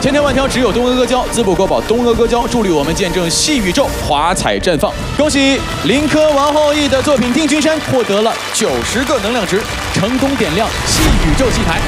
千挑万挑，只有东阿阿胶，滋补国宝东阿阿胶助力我们见证戏宇宙华彩绽放。恭喜林科王后羿的作品《定军山》获得了90个能量值，成功点亮戏宇宙戏台。